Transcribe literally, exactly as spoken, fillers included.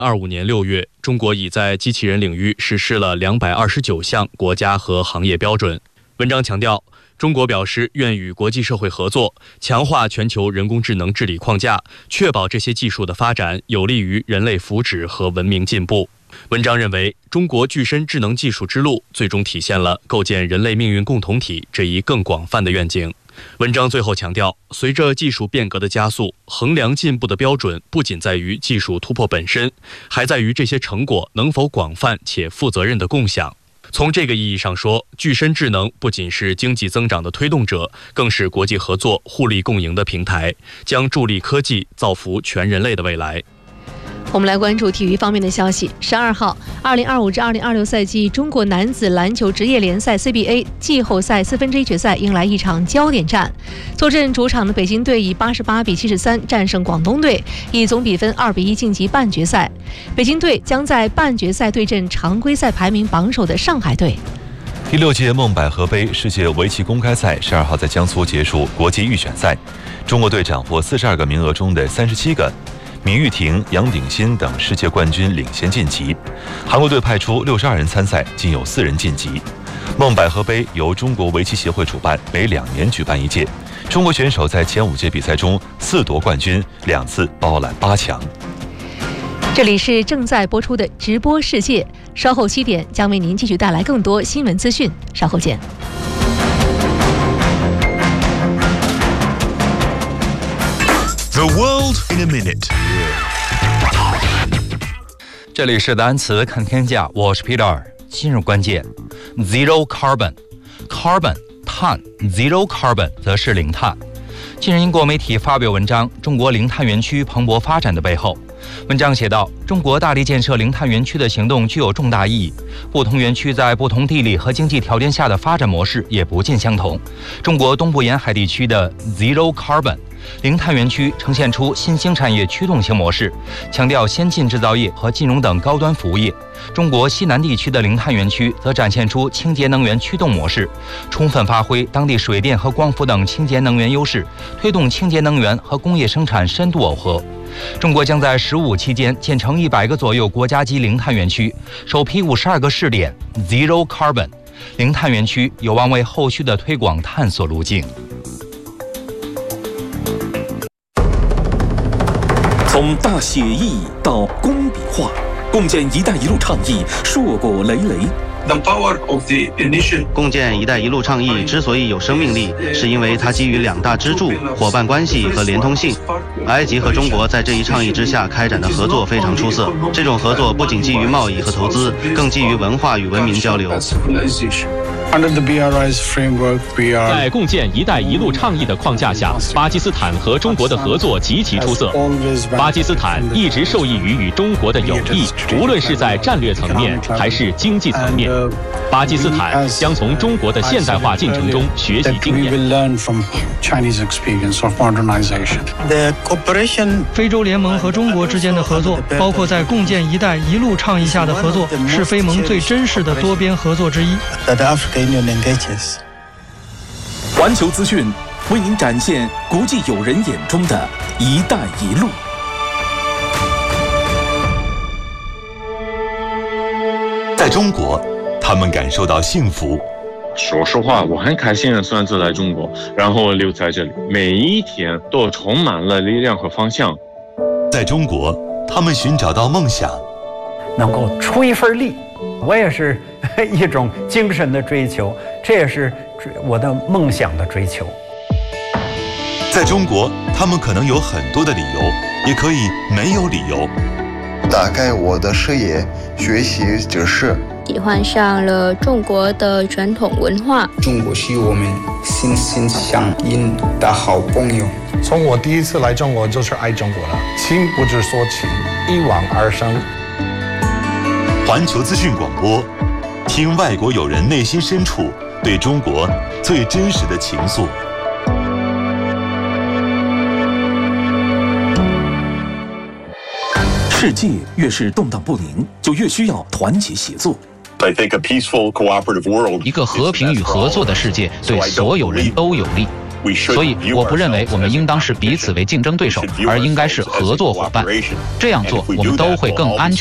二五年六月，中国已在机器人领域实施了两百二十九项国家和行业标准。文章强调，中国表示愿与国际社会合作，强化全球人工智能治理框架，确保这些技术的发展有利于人类福祉和文明进步。文章认为，中国具身智能技术之路最终体现了构建人类命运共同体这一更广泛的愿景。文章最后强调，随着技术变革的加速，衡量进步的标准不仅在于技术突破本身，还在于这些成果能否广泛且负责任的共享。从这个意义上说，具身智能不仅是经济增长的推动者，更是国际合作互利共赢的平台，将助力科技造福全人类的未来。 我们来关注体育方面的消息。十二号，二零二五至二零二六赛季中国男子篮球职业联赛 C B A 季后赛四分之一决赛迎来一场焦点战。坐镇主场的北京队以八十八比七十三战胜广东队，以总比分二比一晋级半决赛。北京队将在半决赛对阵常规赛排名榜首的上海队。 第六届梦百合杯世界围棋公开赛十二号在江苏结束国际预选赛，中国队斩获四十二个名额中的三十七个。闵玉婷、杨鼎新等世界冠军领先晋级，韩国队派出六十二人参赛，仅有四人晋级。梦百合杯由中国围棋协会主办，每两年举办一届。中国选手在前五届比赛中四夺冠军，两次包揽八强。 这里是正在播出的直播世界，稍后七点将为您继续带来更多新闻资讯，稍后见。 The world in a minute。 这里是单词看天下，我是 Peter。今日关键 ：zero carbon， carbon 碳 ，zero carbon 则是零碳。近日，英国媒体发表文章《中国零碳园区蓬勃发展的背后》。文章写道，中国大力建设零碳园区的行动具有重大意义。不同园区在不同地理和经济条件下的发展模式也不尽相同。中国东部沿海地区的 zero carbon。零碳园区呈现出新兴产业驱动型模式，强调先进制造业和金融等高端服务业。中国西南地区的零碳园区则展现出清洁能源驱动模式，充分发挥当地水电和光伏等清洁能源优势，推动清洁能源和工业生产深度耦合。中国将在“十五”期间建成一百个左右国家级零碳园区，首批五十二个试点 Zero Carbon 零碳园区，有望为后续的推广探索路径。 从大写意到工笔画，共建“一带一路”倡议硕果累累。 共建“一带一路”倡议之所以有生命力，是因为它基于两大支柱：伙伴关系和连通性。埃及和中国在这一倡议之下开展的合作非常出色。这种合作不仅基于贸易和投资，更基于文化与文明交流。 在共建“一带一路”倡议的框架下，巴基斯坦和中国的合作极其出色。巴基斯坦一直受益于与中国的友谊，无论是在战略层面还是经济层面。巴基斯坦将从中国的现代化进程中学习经验。 非洲联盟和中国之间的合作，包括在共建“一带一路”倡议下的合作，是非盟最真实的多边合作之一。 环球资讯为您展现国际友人眼中的“一带一路”。 在中国，他们感受到幸福。 说实话，我很开心的选择来中国，然后留在这里，每一天都充满了力量和方向。 在中国，他们寻找到梦想， 能够出一份力，我也是一种精神的追求，这也是我的梦想的追求。 在中国，他们可能有很多的理由，也可以没有理由。 打开我的视野，学习知识， 喜欢上了中国的传统文化。 中国是我们心心相印的好朋友。 从我第一次来中国就是爱中国了，情不知所起，一往而深。 环球资讯广播，听外国友人内心深处对中国最真实的情愫。 世界越是动荡不宁，就越需要团结协作。 I think a peaceful, cooperative world. 一个和平与合作的世界对所有人都有利。 所以我不认为我们应当视彼此为竞争对手，而应该是合作伙伴。这样做，我们都会更安全。